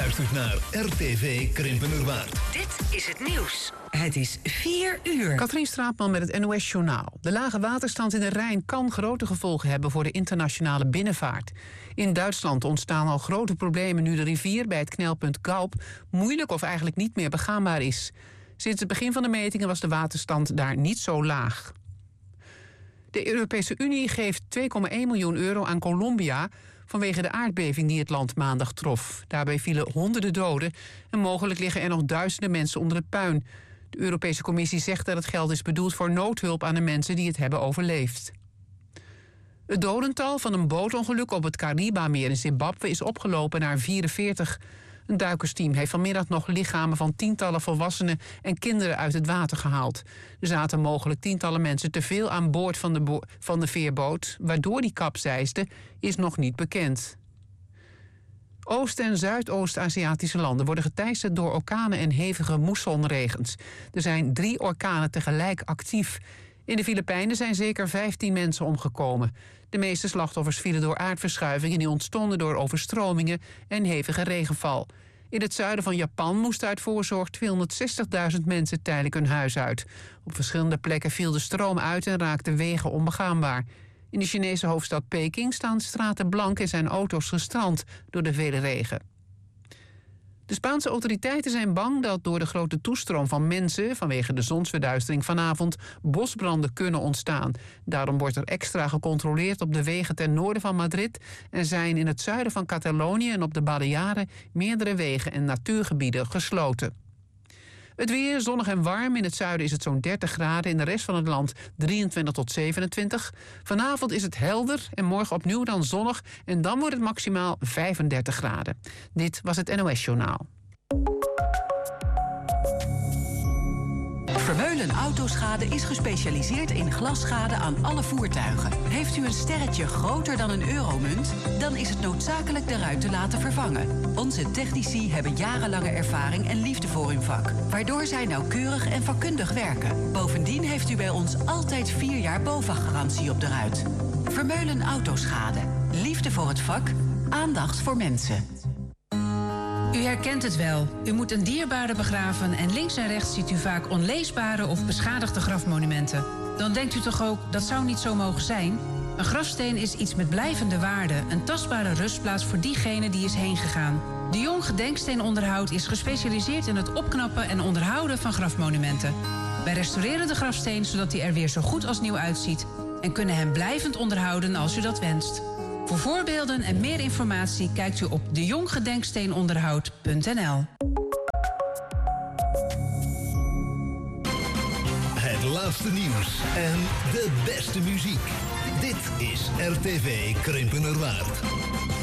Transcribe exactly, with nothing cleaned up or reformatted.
luistert naar R T V Krimpenerwaard. Dit is het nieuws. Het is vier uur. Katrien Straatman met het N O S Journaal. De lage waterstand in de Rijn kan grote gevolgen hebben voor de internationale binnenvaart. In Duitsland ontstaan al grote problemen nu de rivier bij het knelpunt Gaup moeilijk of eigenlijk niet meer begaanbaar is. Sinds het begin van de metingen was de waterstand daar niet zo laag. De Europese Unie geeft twee komma één miljoen euro aan Colombia vanwege de aardbeving die het land maandag trof. Daarbij vielen honderden doden en mogelijk liggen er nog duizenden mensen onder het puin. De Europese Commissie zegt dat het geld is bedoeld voor noodhulp aan de mensen die het hebben overleefd. Het dodental van een bootongeluk op het Karibameer in Zimbabwe is opgelopen naar vierenveertig. Een duikersteam heeft vanmiddag nog lichamen van tientallen volwassenen en kinderen uit het water gehaald. Er zaten mogelijk tientallen mensen te veel aan boord van de, bo- van de veerboot. Waardoor die kapseisde is nog niet bekend. Oost- en Zuidoost-Aziatische landen worden geteisterd door orkanen en hevige moessonregens. Er zijn drie orkanen tegelijk actief. In de Filipijnen zijn zeker vijftien mensen omgekomen. De meeste slachtoffers vielen door aardverschuivingen die ontstonden door overstromingen en hevige regenval. In het zuiden van Japan moesten uit voorzorg tweehonderdzestigduizend mensen tijdelijk hun huis uit. Op verschillende plekken viel de stroom uit en raakten wegen onbegaanbaar. In de Chinese hoofdstad Peking staan straten blank en zijn auto's gestrand door de vele regen. De Spaanse autoriteiten zijn bang dat door de grote toestroom van mensen vanwege de zonsverduistering vanavond bosbranden kunnen ontstaan. Daarom wordt er extra gecontroleerd op de wegen ten noorden van Madrid en zijn in het zuiden van Catalonië en op de Balearen meerdere wegen en natuurgebieden gesloten. Het weer zonnig en warm. In het zuiden is het zo'n dertig graden. In de rest van het land drieëntwintig tot zevenentwintig. Vanavond is het helder en morgen opnieuw dan zonnig. En dan wordt het maximaal vijfendertig graden. Dit was het N O S Journaal. Vermeulen Autoschade is gespecialiseerd in glasschade aan alle voertuigen. Heeft u een sterretje groter dan een euromunt? Dan is het noodzakelijk de ruit te laten vervangen. Onze technici hebben jarenlange ervaring en liefde voor hun vak, waardoor zij nauwkeurig en vakkundig werken. Bovendien heeft u bij ons altijd vier jaar BOVAG-garantie op de ruit. Vermeulen Autoschade. Liefde voor het vak, aandacht voor mensen. U herkent het wel. U moet een dierbare begraven en links en rechts ziet u vaak onleesbare of beschadigde grafmonumenten. Dan denkt u toch ook, dat zou niet zo mogen zijn? Een grafsteen is iets met blijvende waarde, een tastbare rustplaats voor diegene die is heen gegaan. De Jong Gedenksteenonderhoud is gespecialiseerd in het opknappen en onderhouden van grafmonumenten. Wij restaureren de grafsteen zodat hij er weer zo goed als nieuw uitziet en kunnen hem blijvend onderhouden als u dat wenst. Voor voorbeelden en meer informatie kijkt u op de jong gedenksteenonderhoud punt n l. Het laatste nieuws en de beste muziek. Dit is R T V Krimpenerwaard.